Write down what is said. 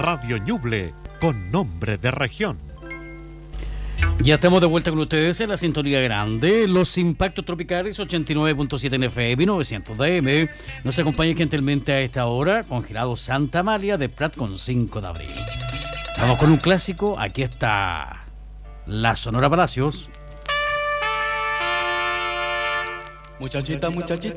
Radio Ñuble, con nombre de región. Ya estamos de vuelta con ustedes en la sintonía grande, los impactos tropicales 89.7 en FM, 900 DM. Nos acompaña gentilmente a esta hora, congelado Santa Amalia de Prat con 5 de abril. Vamos con un clásico, aquí está la Sonora Palacios. Muchachita, muchachita.